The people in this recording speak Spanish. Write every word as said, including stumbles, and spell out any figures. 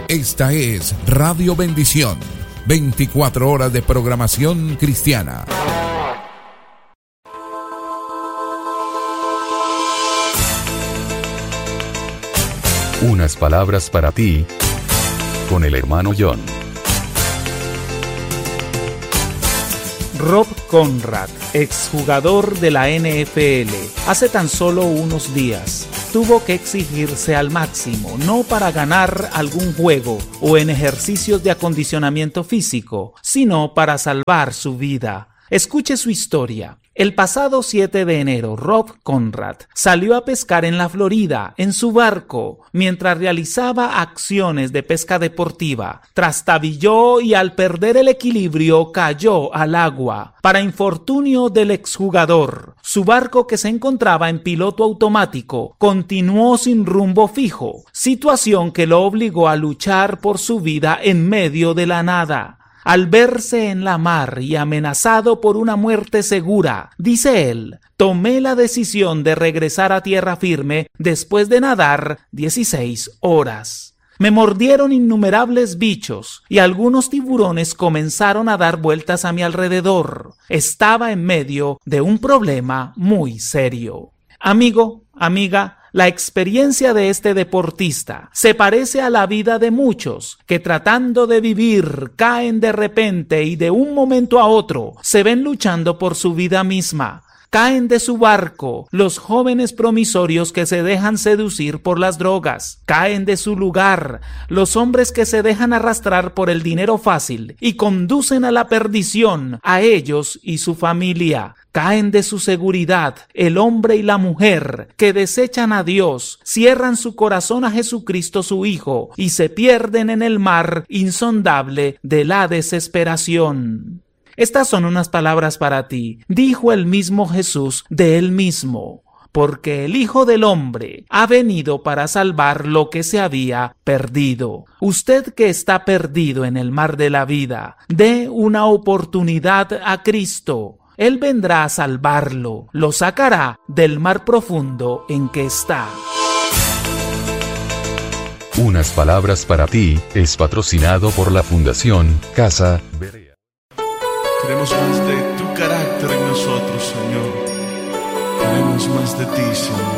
Esta es Radio Bendición, veinticuatro horas de programación cristiana. Unas palabras para ti, con el hermano John. Rob Conrad, exjugador de la N F L, hace tan solo unos días tuvo que exigirse al máximo, no para ganar algún juego o en ejercicios de acondicionamiento físico, sino para salvar su vida. Escuche su historia. El pasado siete de enero, Rob Conrad salió a pescar en la Florida en su barco mientras realizaba acciones de pesca deportiva. Trastabilló y al perder el equilibrio cayó al agua. Para infortunio del exjugador, su barco, que se encontraba en piloto automático, continuó sin rumbo fijo, situación que lo obligó a luchar por su vida en medio de la nada. Al verse en la mar y amenazado por una muerte segura, dice él, tomé la decisión de regresar a tierra firme después de nadar dieciséis horas. Me mordieron innumerables bichos y algunos tiburones comenzaron a dar vueltas a mi alrededor. Estaba en medio de un problema muy serio. Amigo, amiga, la experiencia de este deportista se parece a la vida de muchos que, tratando de vivir, caen de repente y de un momento a otro se ven luchando por su vida misma. Caen de su barco los jóvenes promisorios que se dejan seducir por las drogas. Caen de su lugar los hombres que se dejan arrastrar por el dinero fácil y conducen a la perdición a ellos y su familia. Caen de su seguridad el hombre y la mujer que desechan a Dios, cierran su corazón a Jesucristo su Hijo y se pierden en el mar insondable de la desesperación. Estas son unas palabras para ti, dijo el mismo Jesús de él mismo, porque el Hijo del Hombre ha venido para salvar lo que se había perdido. Usted que está perdido en el mar de la vida, dé una oportunidad a Cristo. Él vendrá a salvarlo, lo sacará del mar profundo en que está. Unas palabras para ti es patrocinado por la Fundación Casa Berea. Queremos más de tu carácter en nosotros, Señor. Queremos más de ti, Señor.